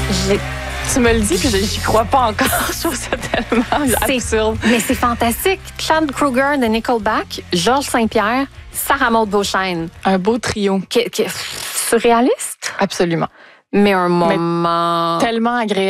Tu me le dis, puis j'y crois pas encore. Je trouve ça tellement absurde. Mais c'est fantastique. Chad Kroeger de Nickelback, Georges Saint-Pierre, Sarah Maud Beauchesne. Un beau trio. Surréaliste, Absolument. mais un moment... Tellement agréable.